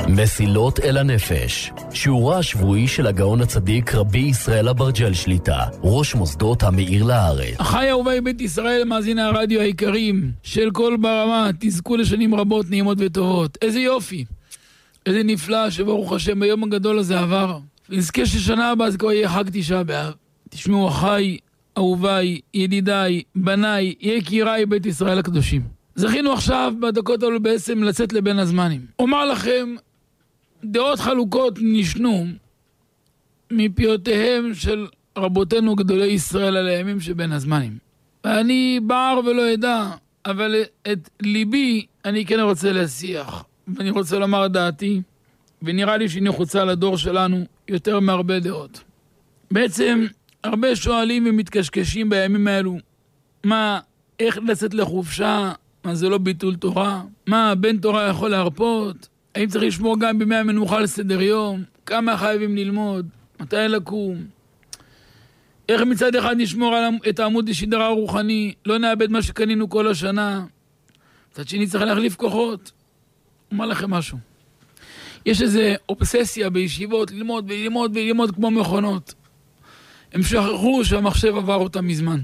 מסילות אל הנפש, שיעורה השבועי של הגאון הצדיק רבי ישראל אברג'ל שליטה, ראש מוסדות המאיר לארץ. אחי אהובי בית ישראל, מאזיני הרדיו היקרים של כל ברמה, תזכו לשנים רבות נעימות וטובות. איזה יופי, איזה נפלא שברוך השם ביום הגדול הזה עבר. נזכה ששנה הבאה זה כבר יהיה חג תשעה באב. תשמעו אחי, אהוביי, ידידיי, בניי, יקיריי בית ישראל הקדושים. זכינו עכשיו בדקות האלו בעצם לצאת לבין הזמנים. אומר לכם, דעות חלוקות נשנו מפיותיהם של רבותינו גדולי ישראל על הימים שבין הזמנים. ואני בער ולא ידע, אבל את ליבי אני כן רוצה להשיח. ואני רוצה לומר דעתי, ונראה לי שהיא נחוצה לדור שלנו יותר מהרבה דעות. בעצם הרבה שואלים ומתקשקשים בימים האלו, מה, איך לצאת לחופשה, מה זה לא ביטול תורה, מה בן תורה יכול להרפות, האם צריך לשמור גם בימי המנוחה לסדר יום, כמה חייבים ללמוד, מתי לקום, איך מצד אחד נשמור את העמוד השדרה הרוחני, לא נאבד מה שקנינו כל השנה, מצד שני צריך להחליף כוחות. אומר לכם משהו, יש איזה אובססיה בישיבות ללמוד וללמוד וללמוד כמו מכונות. הם שכחו שהמחשב עבר אותם מזמן.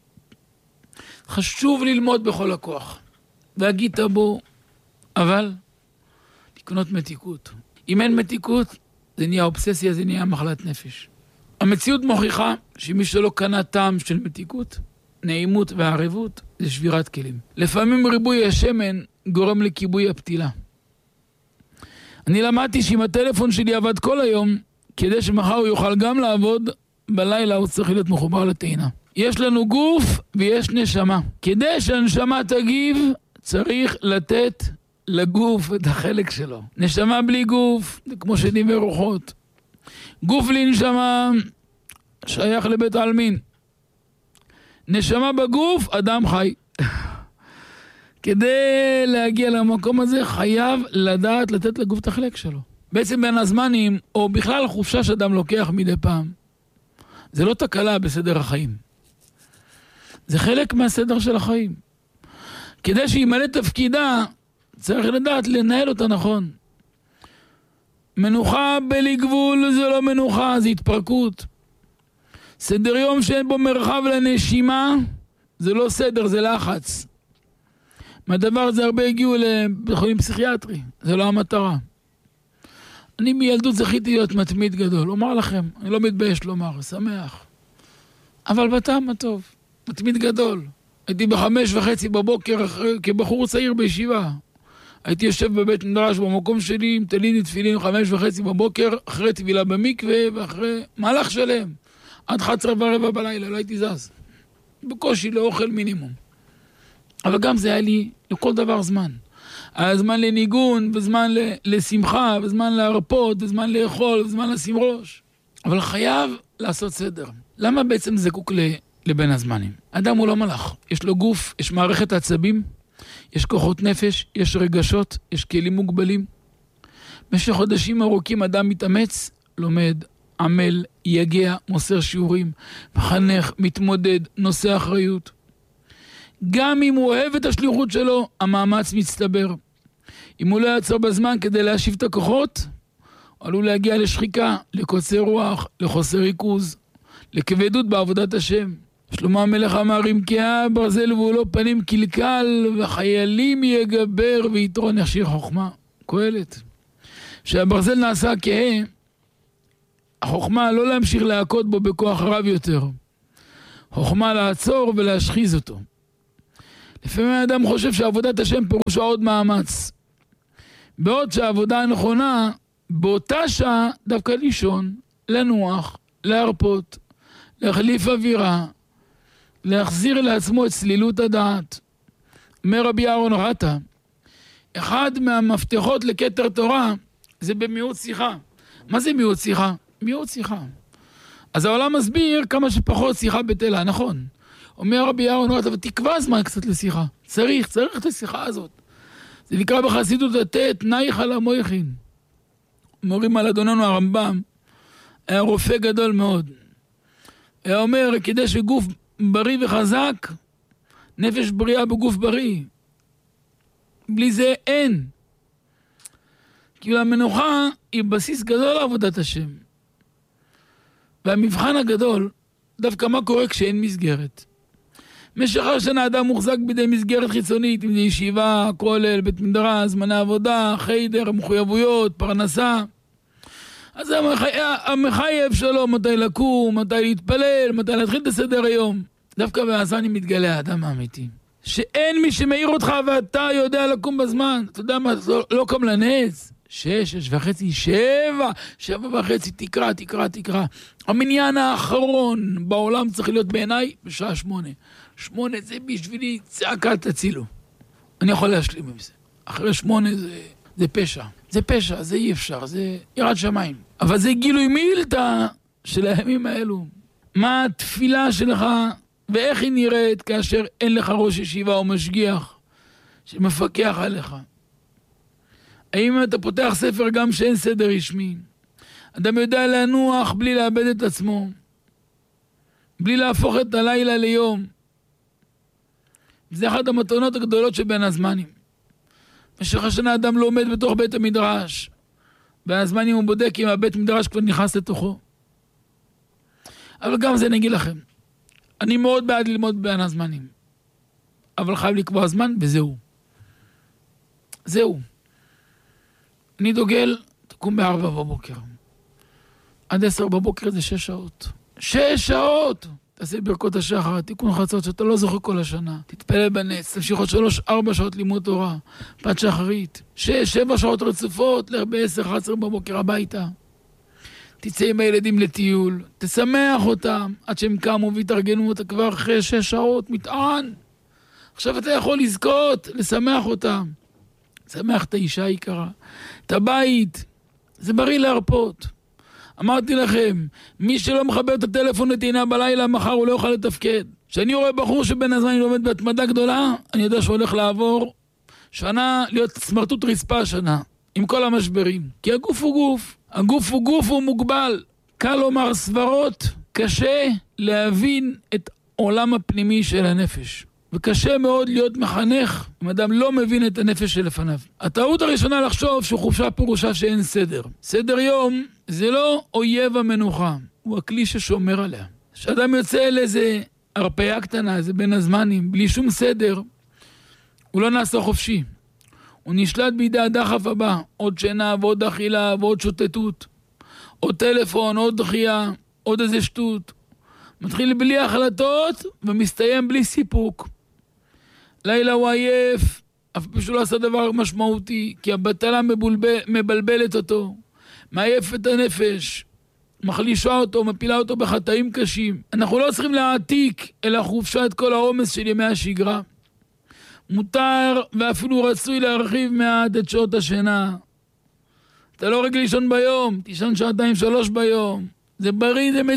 חשוב ללמוד בכל הכוח. והגית בו, אבל לקנות מתיקות. אם אין מתיקות, זה נהיה אובססיה, זה נהיה מחלת נפש. המציאות מוכיחה שמי שלא קנה טעם של מתיקות, נעימות וערבות, זה שבירת כלים. לפעמים ריבוי השמן גורם לכיבוי הפתילה. אני למדתי שאם הטלפון שלי עבד כל היום, כדי שמחר הוא יוכל גם לעבוד, בלילה הוא צריך להיות מחובר לטעינה. יש לנו גוף ויש נשמה. כדי שהנשמה תגיב, צריך לתת לגוף את החלק שלו. נשמה בלי גוף, זה כמו שדים ורוחות. גוף לנשמה שייך לבית העלמין. נשמה בגוף, אדם חי. כדי להגיע למקום הזה, חייב לדעת לתת לגוף את החלק שלו. בעצם בין הזמנים, או בכלל חופשה שאדם לוקח מדי פעם, זה לא תקלה בסדר החיים. זה חלק מהסדר של החיים. כדי שימלא תפקידה, צריך לדעת לנהל אותה נכון. מנוחה בלי גבול זה לא מנוחה, זה התפרקות. סדר יום שאין בו מרחב לנשימה, זה לא סדר, זה לחץ. מהדבר הזה הרבה הגיעו לבית חולים פסיכיאטרי, זה לא המטרה. אני מילדות זכיתי להיות מתמיד גדול, אומר לכם, אני לא מתבייש לומר, שמח. אבל בטעם הטוב, מתמיד גדול. הייתי 5:30 בבוקר כבחור צעיר בישיבה. הייתי יושב בבית מדרש במקום שלי עם תלין תפילין 5:30 בבוקר, אחרי טבילה במקווה ואחרי מהלך שלם. עד 11:15 בלילה, לא הייתי זז. בקושי לאוכל מינימום. אבל גם זה היה לי לכל דבר זמן. היה זמן לניגון, וזמן לשמחה, וזמן להרפות, וזמן לאכול, וזמן לשים ראש. אבל חייב לעשות סדר. למה בעצם זקוק לבין הזמנים? אדם הוא לא מלאך. יש לו גוף, יש מערכת עצבים, יש כוחות נפש, יש רגשות, יש כלים מוגבלים. במשך חודשים ארוכים אדם מתאמץ, לומד, עמל, יגיע, מוסר שיעורים, מחנך, מתמודד, נושא אחריות. גם אם הוא אוהב את השליחות שלו, המאמץ מצטבר. אם הוא לא יעצור בזמן כדי להשיב את הכוחות, הוא עלול להגיע לשחיקה, לקוצר רוח, לחוסר ריכוז, לכבדות בעבודת השם. שלמה המלך אמר, אם כהה ברזל והוא לא פנים קלקל, וחיילים יגבר ויתרון יכשיר חוכמה. קהלת. שהברזל נעשה כהה, החוכמה לא להמשיך להכות בו בכוח רב יותר. חוכמה לעצור ולהשחיז אותו. לפעמים האדם חושב שעבודת השם פירושה עוד מאמץ. בעוד שהעבודה הנכונה, באותה שעה דווקא לישון, לנוח, להרפות, להחליף אווירה, להחזיר לעצמו את צלילות הדעת. אומר רבי אהרון רטה, אחד מהמפתחות לכתר תורה זה במיעוט שיחה. מה זה מיעוט שיחה? מיעוט שיחה. אז העולם מסביר כמה שפחות שיחה בטלה, נכון. אומר רבי אהרון רטה, ותקבע זמן קצת לשיחה. צריך את השיחה הזאת. זה נקרא בחסידות תנאי חלה מויכין. אומרים על אדוננו הרמב"ם, היה רופא גדול מאוד. היה אומר, כדי שגוף בריא וחזק, נפש בריאה בגוף בריא. בלי זה אין. כאילו המנוחה היא בסיס גדול לעבודת השם. והמבחן הגדול, דווקא מה קורה כשאין מסגרת. משך השנה אדם מוחזק בידי מסגרת חיצונית, אם זה ישיבה, כולל, בית מדרש, זמני עבודה, חיידר, מחויבויות, פרנסה. אז המחייב שלו, מתי לקום, מתי להתפלל, מתי להתחיל את הסדר היום. דווקא בזמן מתגלה האדם האמיתי. שאין מי שמעיר אותך ואתה יודע לקום בזמן. אתה יודע מה, לא קם לנץ. 6, 6:30, 7:30, תקרא. המניין האחרון בעולם צריך להיות בעיניי בשעה 8. 8 זה בשבילי צעקת תצילו. אני יכול להשלים עם זה. אחרי 8 זה פשע. זה פשע, זה אי אפשר, זה ירד שמיים. אבל זה גילוי מילתא של הימים האלו. מה התפילה שלך ואיך היא נראית כאשר אין לך ראש ישיבה או משגיח שמפקח עליך? האם אתה פותח ספר גם שאין סדר רשמי? אדם יודע לנוח בלי לאבד את עצמו, בלי להפוך את הלילה ליום. זה אחת המתנות הגדולות שבין הזמנים. במשך השנה אדם לא עומד בתוך בית המדרש, והזמנים הוא בודק אם הבית מדרש כבר נכנס לתוכו. אבל גם זה נגיד לכם, אני מאוד בעד ללמוד בין הזמנים, אבל חייב לקבוע זמן וזהו. זהו. אני דוגל, תקום ב4 בבוקר. עד 10 בבוקר זה 6 שעות. 6 שעות! תעשה ברכות השחר, תיקון חצות שאתה לא זוכר כל השנה. תתפלל בנץ, תמשיך עוד 3-4 שעות לימוד תורה. פת שחרית. 6-7 שעות רצופות, לך ב-10-11 בבוקר הביתה. תצא עם הילדים לטיול, תשמח אותם, עד שהם קמו והתארגנו אותה כבר אחרי 6 שעות, מטען. עכשיו אתה יכול לזכות, לשמח אותם. שמח את האישה היקרה, את הבית, זה בריא להרפות. אמרתי לכם, מי שלא מחבר את הטלפון לטעינה בלילה, מחר הוא לא יוכל לתפקד. כשאני רואה בחור שבין הזמן לומד בהתמדה גדולה, אני יודע שהוא הולך לעבור שנה, להיות סמרטוט רצפה שנה, עם כל המשברים. כי הגוף הוא גוף, הגוף הוא גוף, הוא מוגבל. קל לומר סברות, קשה להבין את עולם הפנימי של הנפש. וקשה מאוד להיות מחנך אם אדם לא מבין את הנפש שלפניו. הטעות הראשונה לחשוב שחופשה פירושה שאין סדר. סדר יום זה לא אויב המנוחה, הוא הכלי ששומר עליה. כשאדם יוצא לאיזה הרפיה קטנה, זה בין הזמנים, בלי שום סדר, הוא לא נעשה חופשי. הוא נשלט בידי הדחף הבא, עוד שינה ועוד אכילה ועוד שוטטות, עוד טלפון, עוד דחייה, עוד איזה שטות. מתחיל בלי החלטות ומסתיים בלי סיפוק. לילה הוא עייף, אף פשוט לא עשה דבר משמעותי, כי הבטלה מבלבלת אותו, מעייף את הנפש, מחלישה אותו, מפילה אותו בחטאים קשים. אנחנו לא צריכים להעתיק אלא חופשה את כל העומס של ימי השגרה. מותר ואפילו רצוי להרחיב מעט את שעות השינה. אתה לא רגיל לישון ביום, תישן 2-3 ביום. זה בריא, זה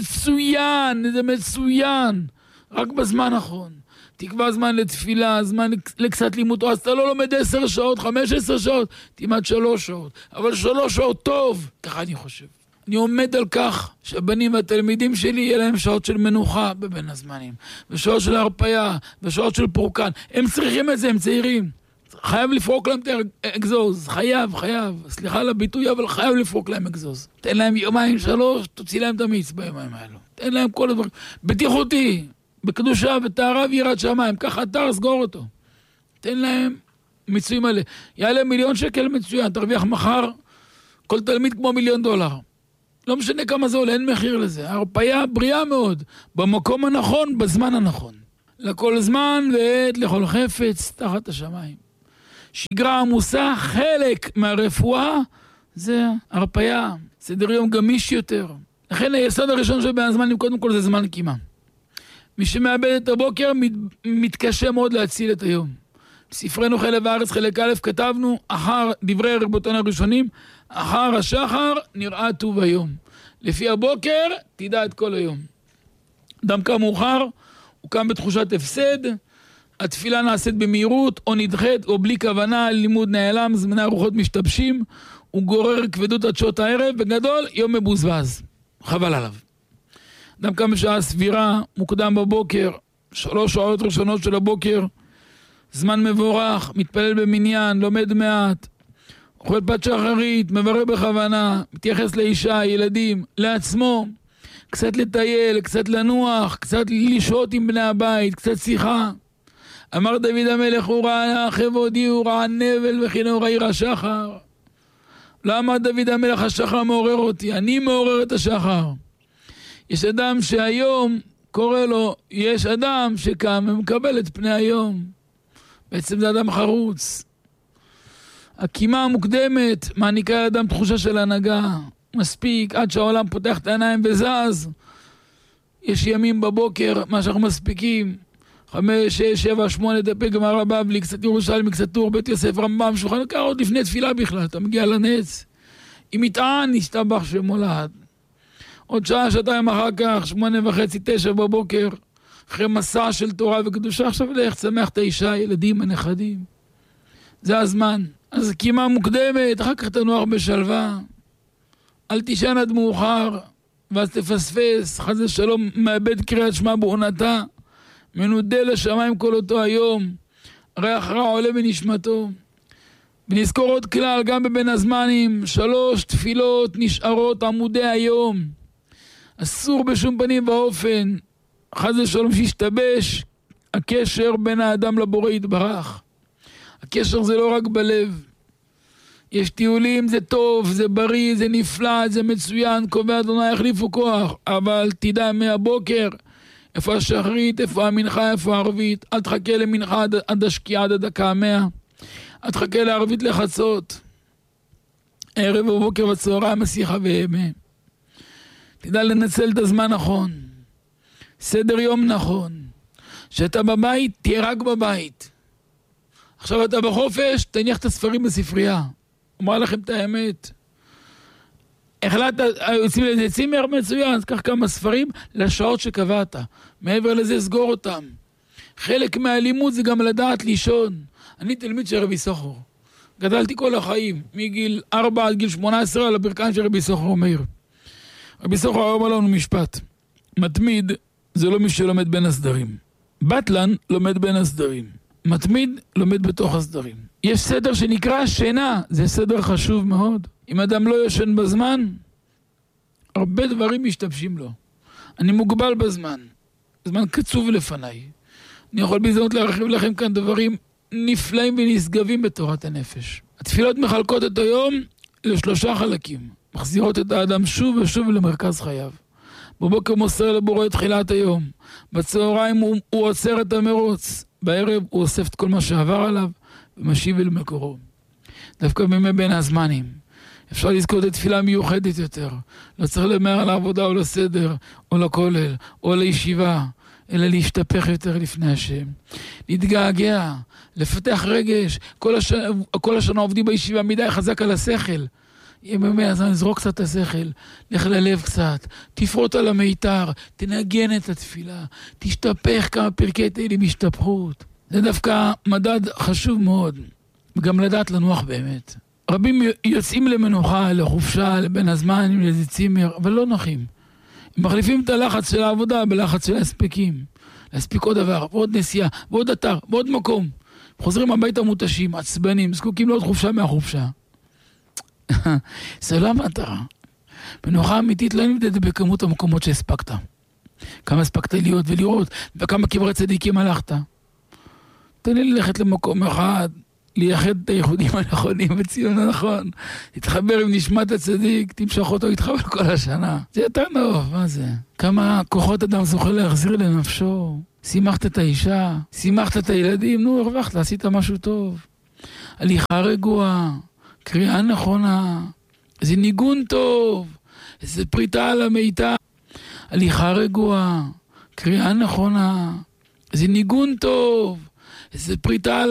מצוין. רק בזמן נכון. תקבע זמן לתפילה, זמן לקצת לימוד, אז אתה לא לומד 10 שעות, 15 שעות, תימד 3 שעות. אבל 3 שעות טוב, ככה אני חושב. אני עומד על כך שהבנים והתלמידים שלי יהיה להם שעות של מנוחה בבין הזמנים, ושעות של הרפיה, ושעות של פורקן. הם צריכים את זה, הם צעירים. חייב לפרוק להם את האגזוז, חייב, סליחה על הביטוי, אבל חייב לפרוק להם אגזוז. תן להם 2-3, תוציא להם את המיץ בימים האלו. תן להם כל הדברים, בטיחותי, בקדושה וטהרה ויראת שמיים, ככה אתר, סגור אותו. תן להם מיצוי מלא. יעלה $1,000,000 מצוין, תרוויח מחר, כל תלמיד כמו $1,000,000. לא משנה כמה זה עולה, אין מחיר לזה. הרפיה בריאה מאוד, במקום הנכון, בזמן הנכון. לכל זמן ועת, לכל חפץ, תחת השמיים. שגרה עמוסה, חלק מהרפואה, זה הרפיה, סדר יום גמיש יותר. לכן היסוד הראשון שבין הזמנים, קודם כל זה זמן קימה. מי שמאבד את הבוקר, מתקשה מאוד להציל את היום. בספרנו חלב הארץ, חלק א', כתבנו, אחר דברי רבותינו הראשונים, אחר השחר נראה טוב היום. לפי הבוקר, תדע את כל היום. אדם קם מאוחר, הוא קם בתחושת הפסד, התפילה נעשית במהירות, או נדחית, או בלי כוונה, לימוד נעלם, זמני הרוחות משתבשים, הוא גורר כבדות עד שעות הערב, בגדול, יום מבוזבז. חבל עליו. אדם קם בשעה סבירה, מוקדם בבוקר, 3 שעות ראשונות של הבוקר, זמן מבורך, מתפלל במניין, לומד מעט, אוכל פת שחרית, מברך בכוונה, מתייחס לאישה, ילדים, לעצמו, קצת לטייל, קצת לנוח, קצת לשהות עם בני הבית, קצת שיחה. אמר דוד המלך, הוא ראה חבודי, הוא ראה נבל וכינור העיר השחר. לא אמר דוד המלך, השחר מעורר אותי, אני מעורר את השחר. יש אדם שהיום קורא לו, יש אדם שקם ומקבל את פני היום. בעצם זה אדם חרוץ. הקימה המוקדמת מעניקה לאדם תחושה של הנהגה. מספיק, עד שהעולם פותח את העיניים וזז. יש ימים בבוקר, מה שאנחנו מספיקים. 5, 6, 7, 8 דפי גמרא בבלי, קצת ירושלמי, קצת טור, בית יוסף, רמב"ם, שולחן ערוך, עוד לפני תפילה בכלל, אתה מגיע לנץ. עם מטען, נשתבח שמולד. עוד שעה, שעתיים אחר כך, 8:30, 9 בבוקר, אחרי מסע של תורה וקדושה, עכשיו לך, צמח את האישה, ילדים, הנכדים. זה הזמן. אז קימה מוקדמת, אחר כך תנוח בשלווה. אל תישן עד מאוחר, ואז תפספס, חס ושלום, מאבד קריאת שמע בעונתה. מנודה לשמיים כל אותו היום, ריח רע עולה בנשמתו. ונזכור עוד כלל, גם בבין הזמנים, 3 תפילות נשארות עמודי היום. אסור בשום פנים ואופן, חס ושלום, שישתבש הקשר בין האדם לבורא יתברך. הקשר זה לא רק בלב. יש טיולים, זה טוב, זה בריא, זה נפלא, זה מצוין, קובע אדוני יחליפו כוח, אבל תדע מהבוקר, איפה השחרית, איפה המנחה, איפה הערבית. אל תחכה למנחה עד השקיעה, עד הדקה 100. אל תחכה לערבית לחצות. ערב ובוקר וצהריים השיחה והמה. תדע לנצל את הזמן נכון. סדר יום נכון. שאתה בבית, תהיה רק בבית. עכשיו אתה בחופש, תניח את הספרים בספרייה. אומר לכם את האמת. החלטת, יוצאים לזה צימר מצוין, אז קח כמה ספרים לשעות שקבעת. מעבר לזה סגור אותם. חלק מהלימוד זה גם לדעת לישון. אני תלמיד של רבי סוחר. גדלתי כל החיים, מגיל 4 עד גיל 18 על הברכיים של רבי סוחר מאיר. רבי סוחר אומר לנו משפט. מתמיד זה לא מי שלומד בין הסדרים. בטלן לומד בין הסדרים. מתמיד לומד בתוך הסדרים. יש סדר שנקרא שינה, זה סדר חשוב מאוד. אם אדם לא ישן בזמן, הרבה דברים משתבשים לו. אני מוגבל בזמן. זמן קצוב לפניי. אני יכול בהזדמנות להרחיב לכם כאן דברים נפלאים ונשגבים בתורת הנפש. התפילות מחלקות את היום ל3 חלקים. מחזירות את האדם שוב ושוב למרכז חייו. בבוקר מוסר לבורא את תחילת היום. בצהריים הוא עוצר את המרוץ. בערב הוא אוסף את כל מה שעבר עליו ומשיב אל מקורו. דווקא בימי בין הזמנים. אפשר לזכות את תפילה מיוחדת יותר. לא צריך למהר לעבודה או לסדר, או לכולל, או לישיבה, אלא להשתפך יותר לפני השם. להתגעגע, לפתח רגש. כל השנה עובדים בישיבה מדי חזק על השכל. ימי הזמן, נזרוק קצת את השכל, לך ללב קצת, תפרוט על המיתר, תנגן את התפילה, תשתפך כמה פרקי תהילים השתפכות. זה דווקא מדד חשוב מאוד, וגם לדעת לנוח באמת. רבים יוצאים למנוחה, לחופשה, לבין הזמן, לאיזה צימר, אבל לא נוחים. הם מחליפים את הלחץ של העבודה בלחץ של ההספקים. להספיק עוד דבר, ועוד נסיעה, ועוד אתר, ועוד מקום. חוזרים הביתה מותשים, עצבנים, זקוקים לעוד חופשה מהחופשה. זה לא המטרה. מנוחה אמיתית לא נמדדת בכמות המקומות שהספקת. כמה הספקת להיות ולראות, וכמה קברי צדיקים הלכת. תן לי ללכת למקום אחד, לייחד את הייחודים הנכונים בציון הנכון, להתחבר עם נשמת הצדיק, תמשוך אותו להתחבר כל השנה. זה יותר נוח, מה זה? כמה כוחות אדם זוכה להחזיר לנפשו. שימחת את האישה, שימחת את הילדים, נו, הרווחת, עשית משהו טוב. הליכה רגועה, קריאה נכונה, איזה ניגון טוב, איזה פריטה על המיטה. הליכה רגועה, קריאה נכונה, איזה ניגון טוב, איזה פריטה על